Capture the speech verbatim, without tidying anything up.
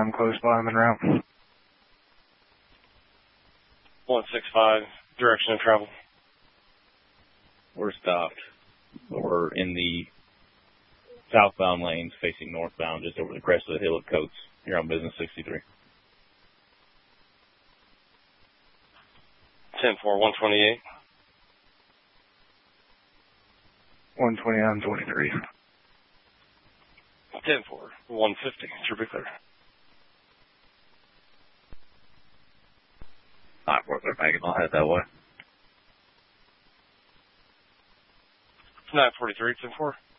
I'm close by. I'm en route. one six five, direction of travel. We're stopped. We're in the southbound lanes facing northbound just over the crest of the hill at Coates. You're on business sixty-three. ten four, one twenty-eight. one twenty-nine, twenty-three. ten four, one fifty. Should be clear. All right, we're making I'll head that way. nine forty-three, ten four.